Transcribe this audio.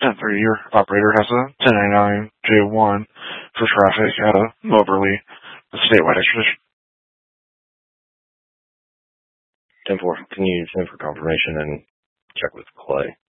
10-3, your operator has a 1099 J1 for traffic at a Moberly, a statewide extradition. 10-4, can you send for confirmation and check with Clay?